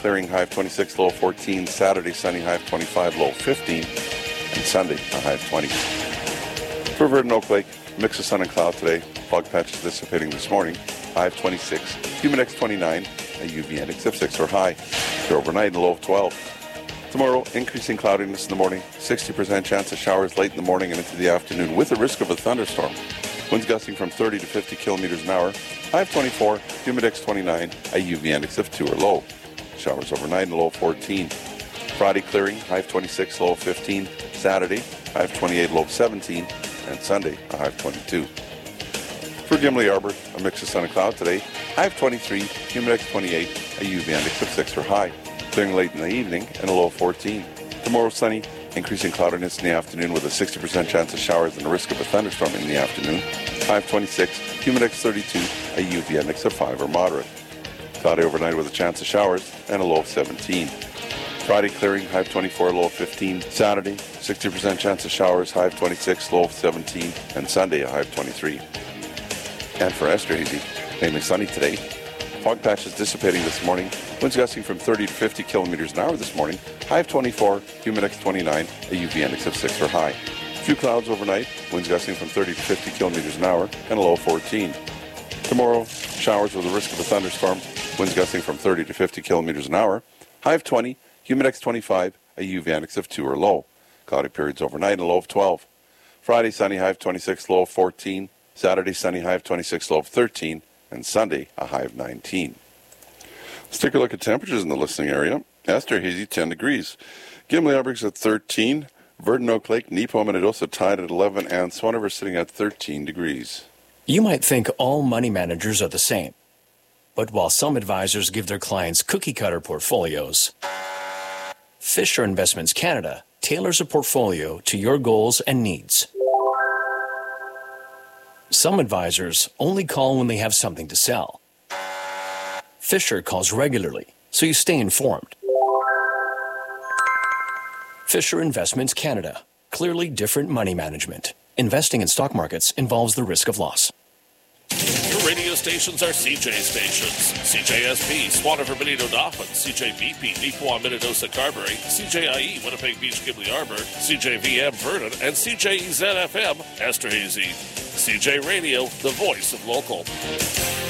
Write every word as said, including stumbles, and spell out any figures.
clearing, high of twenty-six, low of fourteen. Saturday, sunny, high of twenty-five, low of fifteen. And Sunday, a high of twenty. For Verdon Oak Lake, mix of sun and cloud today. Fog patches dissipating this morning, high of twenty-six. Humidex twenty-nine, a U V index of six or high. For overnight, a low of twelve. Tomorrow, increasing cloudiness in the morning, sixty percent chance of showers late in the morning and into the afternoon with a risk of a thunderstorm. Winds gusting from thirty to fifty kilometers an hour. High of twenty-four, Humidex twenty-nine, a U V index of two or low. Showers overnight and low of fourteen. Friday clearing, high of twenty-six, low of fifteen. Saturday, high of twenty-eight, low of seventeen. And Sunday, a high of twenty-two. For Gimli Arbor, a mix of sun and cloud today. High of twenty-three, Humidex twenty-eight, a U V index of six or high. Clearing late in the evening and a low of fourteen. Tomorrow sunny, increasing cloudiness in the afternoon with a sixty percent chance of showers and a risk of a thunderstorm in the afternoon. High of twenty-six, Humidex thirty-two, a U V index of five or moderate. Cloudy overnight with a chance of showers and a low of seventeen. Friday clearing, high of twenty-four, low of fifteen. Saturday, sixty percent chance of showers, high of twenty-six, low of seventeen. And Sunday, a high of twenty-three. And for Esterhazy, mainly sunny today. Fog patches dissipating this morning. Winds gusting from thirty to fifty kilometers an hour this morning. High of twenty-four, Humidex twenty-nine, a U V index of six or high. Few clouds overnight. Winds gusting from thirty to fifty kilometers an hour and a low of fourteen. Tomorrow, showers with a risk of a thunderstorm. Winds gusting from thirty to fifty kilometers an hour. High of twenty, Humidex twenty-five, a U V index of two or low. Cloudy periods overnight and a low of twelve. Friday, sunny, high of twenty-six, low of fourteen. Saturday, sunny, high of twenty-six, low of thirteen. And Sunday, a high of nineteen. Let's take a look at temperatures in the listening area. Esterhazy, ten degrees. Gimli Arbor's at thirteen. Verdon Oak Lake, Neepo, and Idosa tied at eleven. And Swan River sitting at thirteen degrees. You might think all money managers are the same. But while some advisors give their clients cookie-cutter portfolios, Fisher Investments Canada tailors a portfolio to your goals and needs. Some advisors only call when they have something to sell. Fisher calls regularly, so you stay informed. Fisher Investments Canada. Clearly different money management. Investing in stock markets involves the risk of loss. Your radio stations are C J stations. C J S P, Swan River, Benito, Dauphin. C J V P, Neepawa, Minnedosa, Carberry. C J I E, Winnipeg Beach, Gimli Arbor. C J V M, Vernon. And C J E Z F M, Esterhazy. C J Radio, the voice of local.